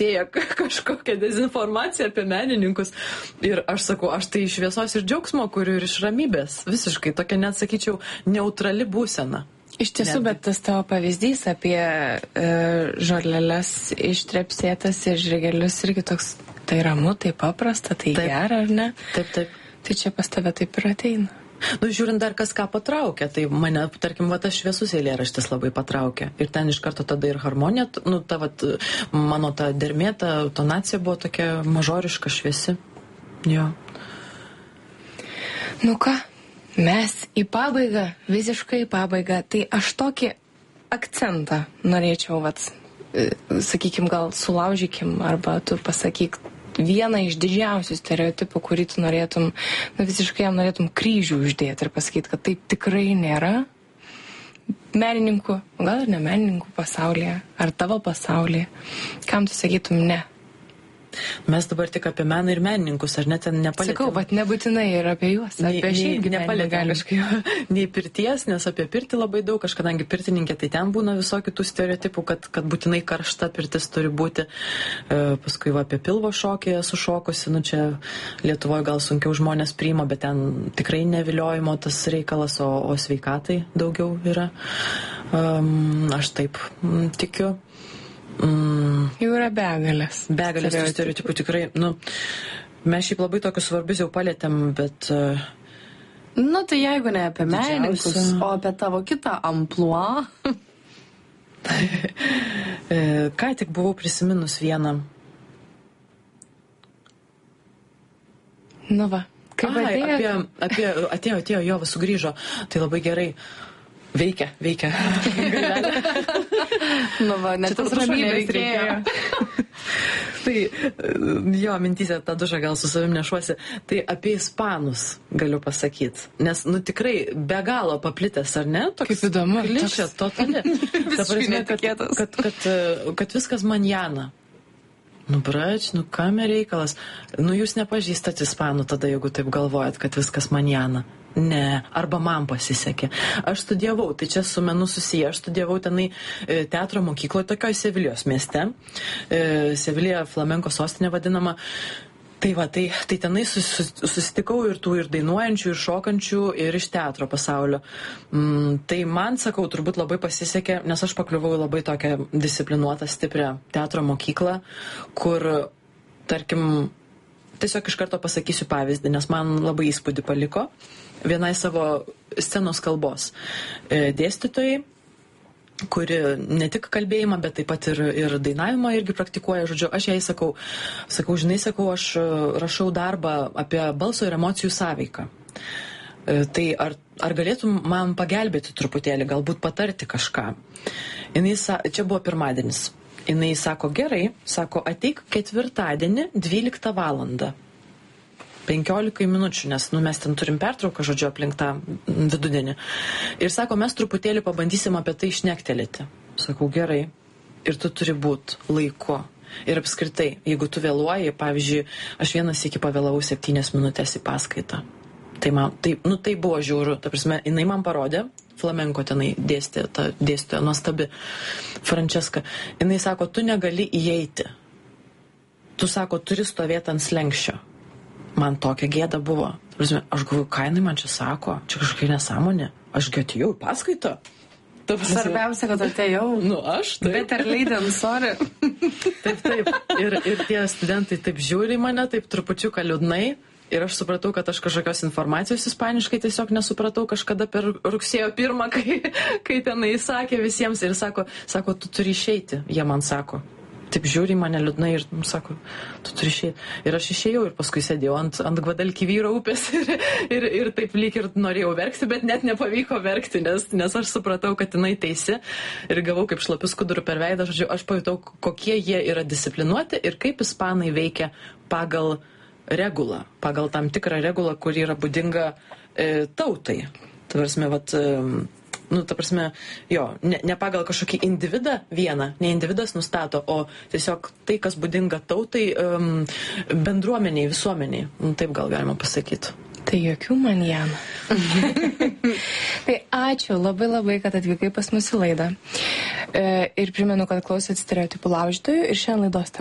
sėja kažkokią dezinformaciją apie menininkus. Ir aš sakau, aš tai iš šviesos ir džiaugsmo kuriu ir iš ramybės. Visiškai tokia, net sakyčiau, neutrali būsena. Iš tiesų, bet tas tavo pavyzdys apie žolelės ištrepsėtas ir žirgelius irgi toks, tai ramu, tai paprasta, tai gera, ar ne? Taip, taip. Tai čia pas tave taip ir ateina. Nu, žiūrint dar kas ką patraukia, tai mane, tarkim, tas šviesus eilėraštis labai patraukia. Ir ten iš karto tada ir harmonija, nu, mano ta dermėta tonacija buvo tokia mažoriška, šviesi. Jo. Nu ką? Mes į pabaigą, visiškai į pabaigą, tai aš tokį akcentą norėčiau, sakykim, gal sulaužykim, arba tu pasakyk vieną iš didžiausių stereotipų, kurį tu norėtum, visiškai jam norėtum kryžių uždėti ir pasakyti, kad taip tikrai nėra menininkų, gal ir ne menininkų pasaulyje, ar tavo pasaulyje. Kam tu sakytum ne? Mes dabar tik apie meną ir menininkus, ar net ten nepalėtėm. Sakau, nebūtinai ir apie juos. Apie šiaip nepalėtėm kažkaip nei pirties, nes apie pirtį labai daug, aš kadangi pirtininkė, tai ten būna visokių tų stereotipų, kad būtinai karšta pirtis turi būti. Paskui apie pilvo šokį esu šokusi, nu čia Lietuvoje gal sunkiau žmonės priima, bet ten tikrai neviliojimo tas reikalas, o sveikatai daugiau yra. Aš taip tikiu. Jau yra begalės. Begalės tų stereotipų tikrai, nu, mes šiaip labai tokius svarbius jau palėtėm, bet... Nu, tai jeigu ne apie menininkus, o apie tavo kitą amplua. Ką tik buvau prisiminus vieną. Nu va, kaip atėjo, jo, sugrįžo, tai labai gerai. Veikia. Nu va, net tas ramybės reikėjo. Tai jo, mintyse tą dušą gal su savim nešuosi. Tai apie ispanus galiu pasakyti. Nes, nu tikrai, be galo paplitęs, ar ne? Toks kaip įdomu. Klišė, totali. Visiškai netikėtas. Kad viskas manjana. Nu, brač, nu, kam reikalas? Nu, jūs nepažįstat ispanų tada, jeigu taip galvojat, kad viskas manjana. Ne, arba man pasisekė. Aš studijavau, tai čia su menu susiję, aš studijavau tenai teatro mokykloje, tokioj Sevilijos mieste. Sevilija flamenko sostinė vadinama. Tai va, tai tenai susitikau ir tų ir dainuojančių, ir šokančių, ir iš teatro pasaulio. Tai man, sakau, turbūt labai pasisekė, nes aš pakliuvau į labai tokią disciplinuotą, stiprią teatro mokyklą, kur, tarkim, tiesiog iš karto pasakysiu pavyzdį, nes man labai įspūdį paliko vienai savo scenos kalbos dėstytojai, kuri ne tik kalbėjimą, bet taip pat ir dainavimą irgi praktikuoja. Žodžiu, aš jai sakau, aš rašau darbą apie balso ir emocijų sąveiką. Tai ar galėtum man pagelbėti truputėlį, galbūt patarti kažką? Čia buvo pirmadienis. Jinai sako, gerai, sako, ateik ketvirtadienį 12 valandą. 15 minučių, nes mes ten turim pertrauką, žodžiu, aplink tą vidudienį. Ir sako, mes truputėlį pabandysim apie tai šnektelėti. Sakau, gerai. Ir tu turi būti laiku. Ir apskritai, jeigu tu vėluoji, pavyzdžiui, aš vienas iki pavėlavau 7 minutės į paskaitą. Tai buvo žiauru. Ta prasme, jinai man parodė, flamenko tenai dėstė nuostabi Frančeska. Jinai sako, tu negali įeiti. Tu sako, turi stovėti ant slenkščio. Man tokia gėda buvo. Aš galvoju, ką jinai man čia sako? Čia kažkokia nesąmonė. Aš atėjau į paskaitą. Svarbiausia, kad atėjau. Nu, aš taip. Bet ar leidėm, sorry. Taip. Ir tie studentai taip žiūri į mane, taip trupučiuką liūdnai. Ir aš supratau, kad aš kažkokios informacijos ispaniškai tiesiog nesupratau kažkada per rugsėjo 1, kai tenai sakė visiems. Ir sako, tu turi išeiti, jie man sako. Taip žiūri mane liūdnai ir sako, tu turi išeiti. Ir aš išėjau ir paskui sėdėjau ant Gvadalkivyro upės ir taip lyg ir norėjau verkti, bet net nepavyko verkti, nes aš supratau, kad jinai teisi ir gavau kaip šlapių skudurų per veidą. Žodžiu, aš pajutau, kokie jie yra disciplinuoti ir kaip ispanai veikia pagal regulą, pagal tam tikrą regulą, kuri yra būdinga tautai. Ta prasme, ne pagal kažkokį individą vieną, ne individas nustato, o tiesiog tai, kas būdinga tautai, bendruomeniai, visuomeniai. Taip gal galima pasakyti. Tai jokių manjanų. Tai ačiū labai, kad atvykai pas mus į laidą. Ir primenu, kad klausėt Stereotipų laužytojų ir šiandien laidos